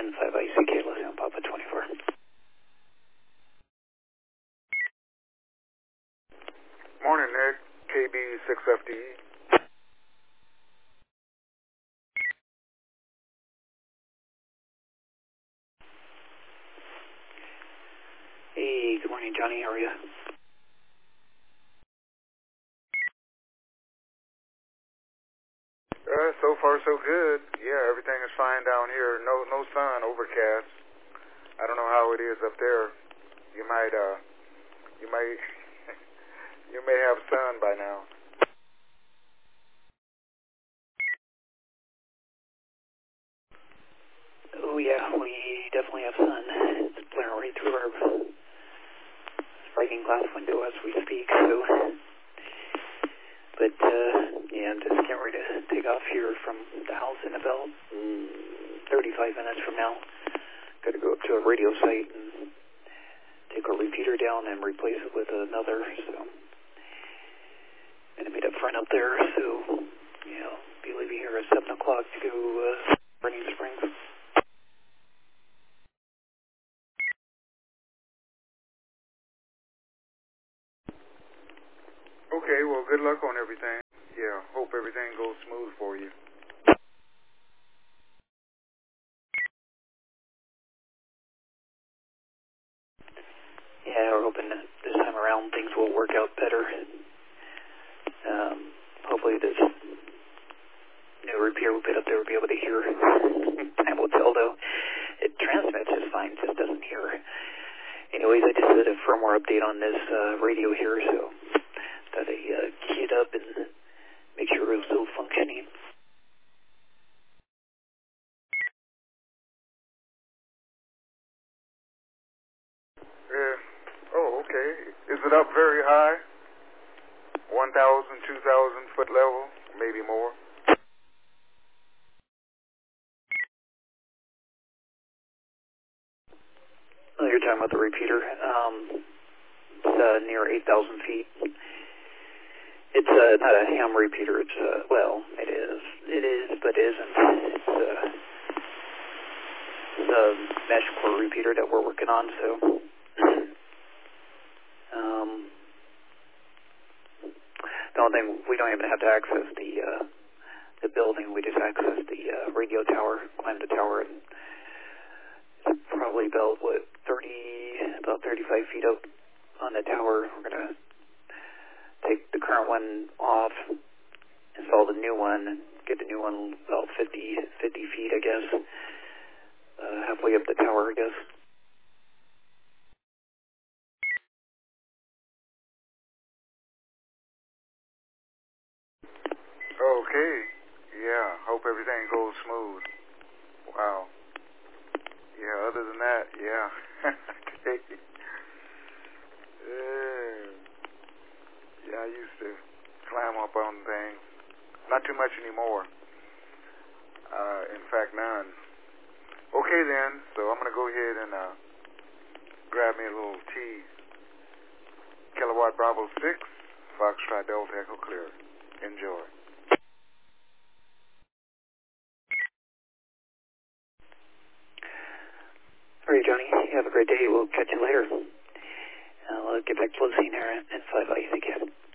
and 5ICK, Los Papa 24. Morning, Nick. KB6FDE. Hey, good morning, Johnny. How are you? So far so good. Yeah, everything is fine down here. No sun, overcast. I don't know how it is up there. You might you may have sun by now. Oh yeah, we definitely have sun. It's blaring right through our sliding glass window as we speak. But yeah, I'm just getting ready to take off here from the house in about 35 minutes from now. Got to go up to a radio site and take our repeater down and replace it with another. So I'm gonna meet up front up there. So yeah, I'll be leaving here at 7 o'clock to go Burning Springs. Okay, well, good luck on everything. Yeah, hope everything goes smooth for you. Yeah, we're hoping that this time around things will work out better. Hopefully this new repair we put up there will be able to hear. Time will tell, though. It transmits just fine, just doesn't hear. Anyways, I just did a firmware update on this radio here, so thought I key it up and make sure it was still functioning. Oh, okay. Is it up very high? 1,000, 2,000 foot level, maybe more? Oh, you're talking about the repeater. It's near 8,000 feet. It's not a ham repeater. It's well, it is. It is, but isn't. It's a mesh core repeater that we're working on. So, the only thing, we don't even have to access the building. We just access the radio tower, climb the tower, and it's probably about 35 feet up on the tower. We're gonna take the current one off, install the new one, get the new one about 50 feet, I guess, halfway up the tower, I guess. Okay. Yeah, hope everything goes smooth. Wow. Yeah, other than that, yeah. Yeah, I used to climb up on things. Not too much anymore. In fact, none. Okay then, so I'm going to go ahead and grab me a little tea. Kilowatt Bravo 6, Foxtrot Delta Echo Clear. Enjoy. All right, Johnny, you have a great day. We'll catch you later. I'll get back to the scene here at 5 ICK.